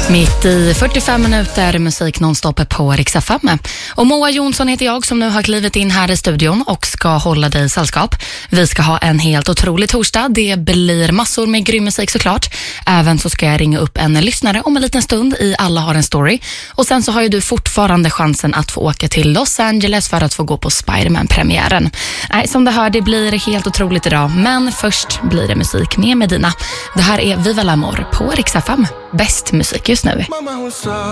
Mitt i 45 minuter musik nonstop på Rix FM. Och Moa Jonsson heter jag som nu har klivit in här i studion och ska hålla dig sällskap. Vi ska ha en helt otrolig torsdag. Det blir massor med grym musik såklart. Även så ska jag ringa upp en lyssnare om en liten stund i Alla har en story. Och sen så har ju du fortfarande chansen att få åka till Los Angeles för att få gå på Spider-Man-premiären. Nej, som du hör, det blir helt otroligt idag. Men först blir det musik med Medina. Det här är Viva l'Amor på Rix FM. Bäst musik just nu.